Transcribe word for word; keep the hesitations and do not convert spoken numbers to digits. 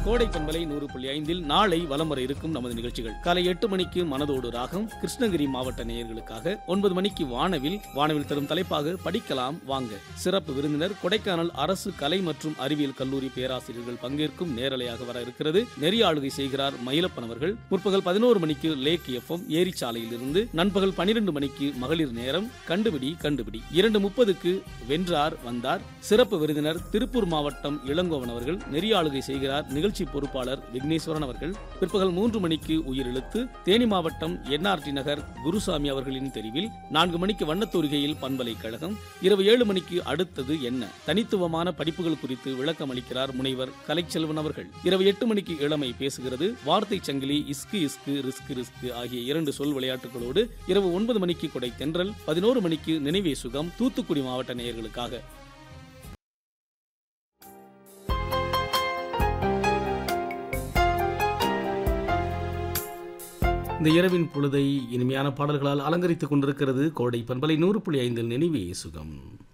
கோடை பண்பலை நூறு புள்ளி ஐந்தில் நாளை வலம் வர இருக்கும் நமது நிகழ்ச்சிகள் காலை எட்டு மணிக்கு மனதோடு ராகம் கிருஷ்ணகிரி மாவட்ட நேயர்களுக்காக, ஒன்பது மணிக்கு வானவில் வானவில் தரும் தலைப்பாக படிக்கலாம் வாங்க. சிறப்பு விருந்தினர் கொடைக்கானல் அரசு கலை மற்றும் அறிவியல் கல்லூரி பேராசிரியர்கள் பங்கேற்கும் நேரலையாக வர இருக்கிறது. நெறியாளுகை செய்கிறார் மயிலப்பன் அவர்கள். முற்பகல் பதினோரு மணிக்கு லேக் எஃப்எம் ஏரிச்சாலையில் இருந்து, நண்பகல் பனிரெண்டு மணிக்கு மகளிர் நேரம் கண்டுபிடி கண்டுபிடி, இரண்டு முப்பதுக்கு வென்றார் வந்தார். சிறப்பு விருந்தினர் திருப்பூர் மாவட்டம் இளங்கோவன் அவர்கள். நெறியாளுகை செய்கிறார் நிகழ்ச்சி பொறுப்பாளர் விக்னேஸ்வரன் அவர்கள். பிற்பகல் மூன்று மணிக்கு உயிரெழுத்து தேனி மாவட்டம் என்ஆர்டி நகர் குருசாமி அவர்களின் தெரிவில். நான்கு மணிக்கு வண்ணத்தூரிகையில் பண்பலைக்கழகம். இரவு ஏழு மணிக்கு அடுத்தது என்ன, தனித்துவமான படிப்புகள் குறித்து விளக்கம் அளிக்கிறார் முனைவர் கலைச்செல்வன் அவர்கள். இரவு எட்டு மணிக்கு இளமை பேசுகிறது. வார்த்தை சங்கிலி, இஸ்கு இஸ்கு ரிஸ்கு ரிஸ்கு ஆகிய இரண்டு சொல் விளையாட்டுகளோடு. இரவு ஒன்பது மணிக்கு கொடை தென்றல். பதினோரு மணிக்கு நினைவே சுகம் தூத்துக்குடி மாவட்ட நேயர்களுக்காக. இந்த இரவின் பொழுதை இனிமையான பாடல்களால் அலங்கரித்துக் கொண்டிருக்கிறது கோடை பண்பலை நூறு புள்ளி ஐந்தில் நினைவே சுகம்.